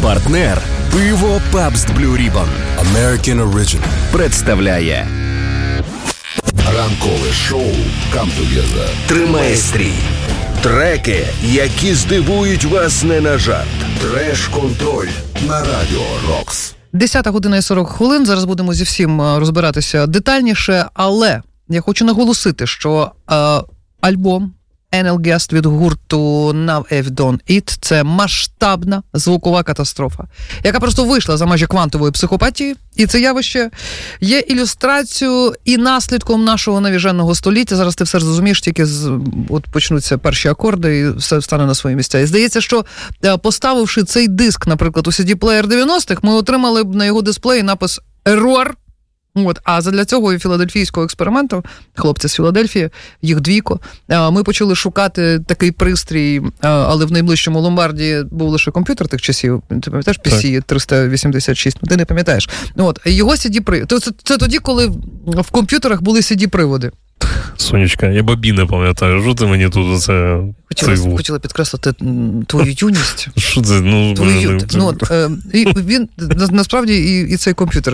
Партнер пиво Pabst Blue Ribbon American Original представляє ранкове шоу Come Together. Тримає стрій. Треки, які здивують вас не на жарт. Треш-контроль на Радіо Рокс. 10 година і 40 хвилин. Зараз будемо зі всім розбиратися детальніше, але я хочу наголосити, що альбом Anal Guest від гурту Now I've Done It – це масштабна звукова катастрофа, яка просто вийшла за межі квантової психопатії, і це явище є ілюстрацією і наслідком нашого навіженого століття. Зараз ти все зрозумієш, тільки от почнуться перші акорди і все стане на свої місця. І здається, що поставивши цей диск, наприклад, у CD-плеєр 90-х, ми отримали б на його дисплеї напис «Error». А задля цього і філадельфійського експерименту, хлопці з Філадельфії, їх двійко, ми почали шукати такий пристрій, але в найближчому ломбарді був лише комп'ютер тих часів. Ти пам'ятаєш PC 386? Ти не пам'ятаєш. Його CD-привод. Це тоді, коли в комп'ютерах були CD-приводи. Сонечка, я бобіни пам'ятаю. Що ти мені тут оце... Хотіла підкреслити твою юність. Що це? Твою юність. І він, насправді, і цей комп'ютер